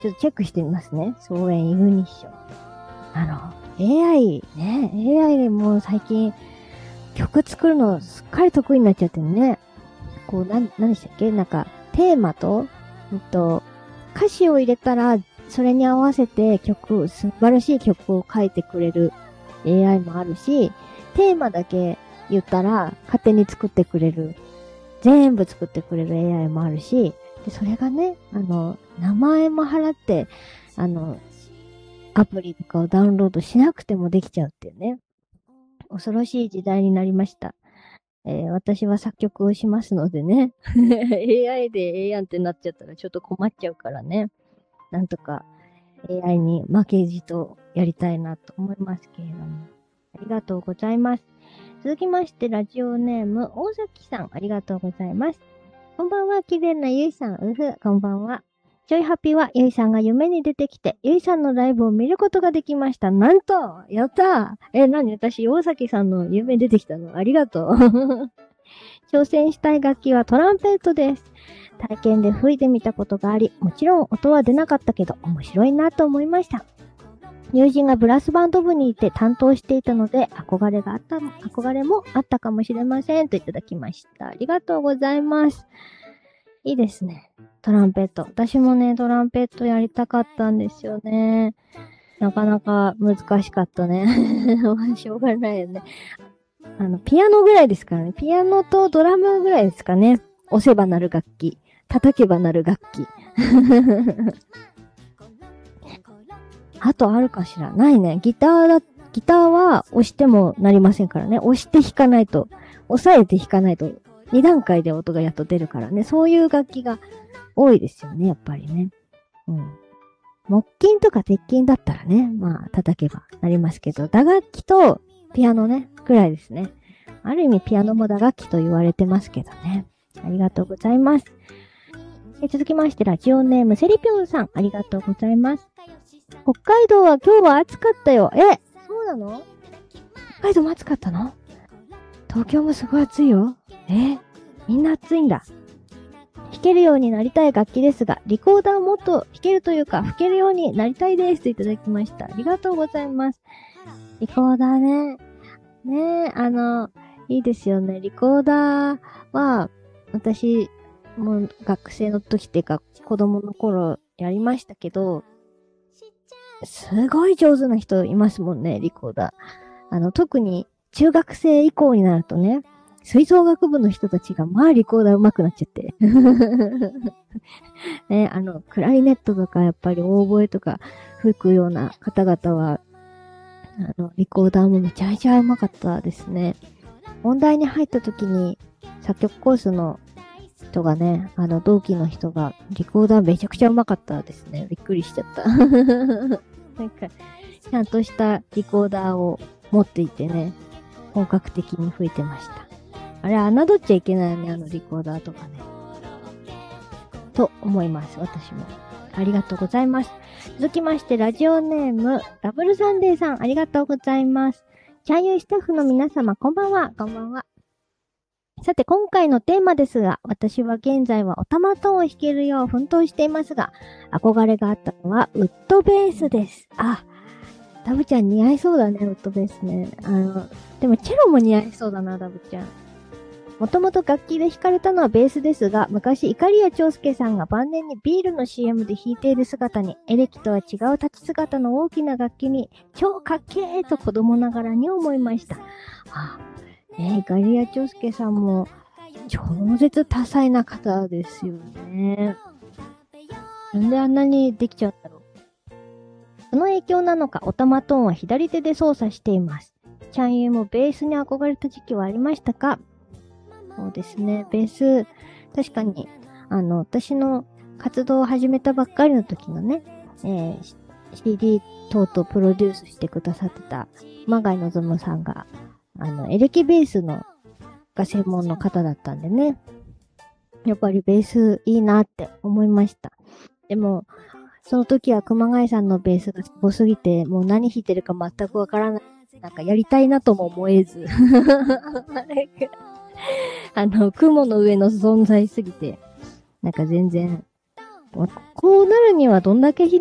ちょっとチェックしてみますね。草園イグニッション。AI ね、AI も最近曲作るのすっかり得意になっちゃってるね。こう、何でしたっけ？なんか、テーマと、歌詞を入れたら、それに合わせて素晴らしい曲を書いてくれる AI もあるし、テーマだけ言ったら勝手に作ってくれる、全部作ってくれる AI もあるし、で、それがね、名前も払って、アプリとかをダウンロードしなくてもできちゃうっていうね。恐ろしい時代になりました。私は作曲をしますのでね。AI でええやんってなっちゃったらちょっと困っちゃうからね。なんとか AI に負けじとやりたいなと思いますけれども。ありがとうございます。続きまして、ラジオネーム、大崎さん、ありがとうございます。こんばんは、綺麗なゆいさん、こんばんは。ちょいハッピーは、ゆいさんが夢に出てきて、ゆいさんのライブを見ることができました。なんとやったー何私、大崎さんの夢出てきたのありがとう。挑戦したい楽器はトランペットです。体験で吹いてみたことがあり、もちろん音は出なかったけど、面白いなと思いました。友人がブラスバンド部にいて担当していたので、憧れもあったかもしれませんといただきました。ありがとうございます。いいですね。トランペット。私もね、トランペットやりたかったんですよね。なかなか難しかったね。しょうがないよね。ピアノぐらいですからね。ピアノとドラムぐらいですかね。押せば鳴る楽器。叩けば鳴る楽器。あとあるかしら？ないね。ギターは押しても鳴りませんからね。押して弾かないと、押さえて弾かないと、2段階で音がやっと出るからね。そういう楽器が多いですよね、やっぱりね。うん。木琴とか鉄琴だったらね、まあ、叩けば鳴りますけど、打楽器とピアノね、くらいですね。ある意味ピアノも打楽器と言われてますけどね。ありがとうございます。続きまして、ラジオネーム、セリピョンさん、ありがとうございます。北海道は今日は暑かったよ。そうなの？北海道も暑かったの？東京もすごい暑いよ。みんな暑いんだ。弾けるようになりたい楽器ですが、リコーダーもっと弾けるというか、吹けるようになりたいですといただきました。ありがとうございます。リコーダーね。いいですよね。リコーダーは、私、もう学生の時っていうか、子供の頃やりましたけど、すごい上手な人いますもんね、リコーダー。特に中学生以降になるとね、吹奏楽部の人たちがまあリコーダー上手くなっちゃって。ね、クラリネットとかやっぱりオーボエとか吹くような方々は、リコーダーもめちゃめちゃ上手かったですね。音大に入った時に作曲コースの人がね、同期の人がリコーダーめちゃくちゃ上手かったですね。びっくりしちゃった。なんか、ちゃんとしたリコーダーを持っていてね、本格的に吹いてました。あれ、侮っちゃいけないよね、リコーダーとかね。と思います、私も。ありがとうございます。続きまして、ラジオネーム、ダブルサンデーさん、ありがとうございます。チャンユイスタッフの皆様、こんばんは、こんばんは。さて、今回のテーマですが、私は現在はオタマトーンを弾けるよう奮闘していますが、憧れがあったのはウッドベースです。ダブちゃん似合いそうだね、ウッドベースね。でもチェロも似合いそうだな、ダブちゃん。もともと楽器で弾かれたのはベースですが、昔、イカリア長介さんが晩年にビールの CM で弾いている姿に、エレキとは違う立ち姿の大きな楽器に、超かっけーと子供ながらに思いました。イカリア長介さんも、超絶多彩な方ですよね。なんであんなにできちゃったの？その影響なのか、オタマトーンは左手で操作しています。チャンユーもベースに憧れた時期はありましたか？そうですね、ベース、確かに、私の活動を始めたばっかりの時のね、CD 等々プロデュースしてくださってた、マガイのぞむさんが、エレキベースが専門の方だったんでね、やっぱりベースいいなって思いました。でも、その時は熊谷さんのベースがすごすぎて、もう何弾いてるか全くわからない。なんかやりたいなとも思えず。言の上の存在すぎて、なんか全然、 こうなるにはどんだけひ